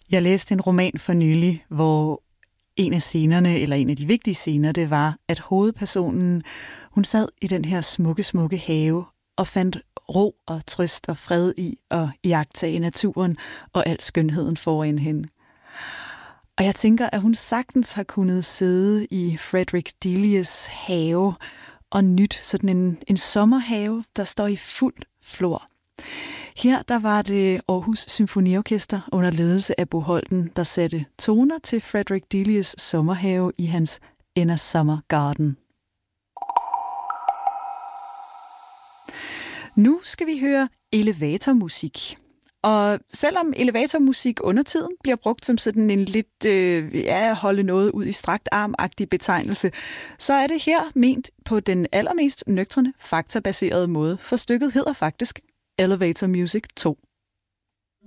Jeg læste en roman for nylig, hvor en af scenerne, eller en af de vigtige scener, det var, at hovedpersonen, hun sad i den her smukke, smukke have og fandt ro og trøst og fred i at iagttage naturen og al skønheden foran hende. Og jeg tænker, at hun sagtens har kunnet sidde i Frederick Delius have og nyt sådan en sommerhave, der står i fuld flor. Her der var det Aarhus Symfoniorkester under ledelse af Bo Holten, der satte toner til Frederick Delius' sommerhave i hans In a Summer Garden. Nu skal vi høre elevatormusik. Og selvom elevatormusik under tiden bliver brugt som sådan en lidt holde noget ud i strakt arm-agtig betegnelse, så er det her ment på den allermest nøgterne, faktabaserede måde, for stykket hedder faktisk Elevator Music 2.